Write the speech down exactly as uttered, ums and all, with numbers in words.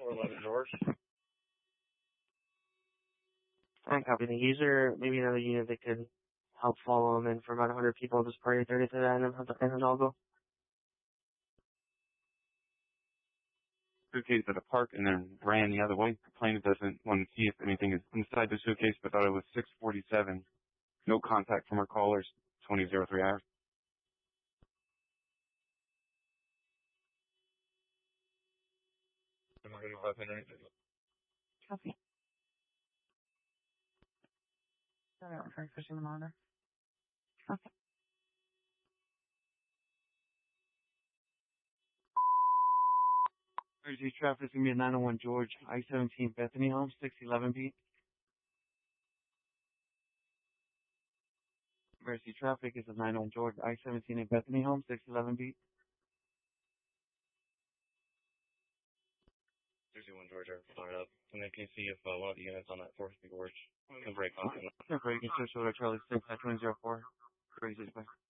four eleven George. And copy. The user, maybe another unit that could help follow them in for about one hundred people. Just party thirty to that and then I'll go. Suitcase at a park and then ran the other way. The plane doesn't want to see if anything is inside the suitcase, but thought it was six forty-seven. No contact from our callers. twenty oh three hours. Copy. Sorry, I'm trying pushing the monitor. Okay. Emergency traffic is going to be at nine oh one George, I seventeen Bethany Home, six eleven beat. Emergency traffic is at nine oh one George, I seventeen at Bethany Home, six eleven beat. thirty-one George, are fired up. And then can you see if uh, one of the units on that fourth Gorge can break off? Can break and switch over to Charlie six at twenty oh four. Crazy.